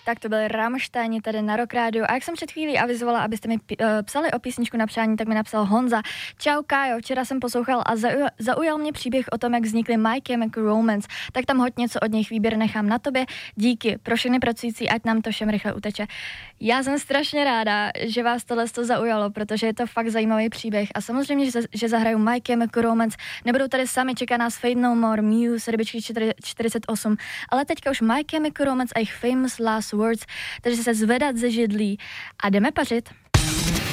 Tak to byly Rammsteini tady na Rock Radio. A jak jsem před chvílí avizovala, abyste mi psali o písničku na přání, tak mi napsal Honza. Čau Kájo, včera jsem poslouchal a zaujal mě příběh o tom, jak vznikly My Chemical Romance. Tak tam hoď něco od nich, výběr nechám na tobě. Díky, pro všechny pracující, ať nám to všem rychle uteče. Já jsem strašně ráda, že vás tohle zaujalo, protože je to fakt zajímavý příběh. A samozřejmě, že zahraju My Chemical Romance. Nebudou tady sami, čeká nás Fade No More, Muse, Rybičky 48. Ale teďka už My Chemical Romance a jejich Famous Last Words, takže se zvedat ze židlí a jdeme pařit.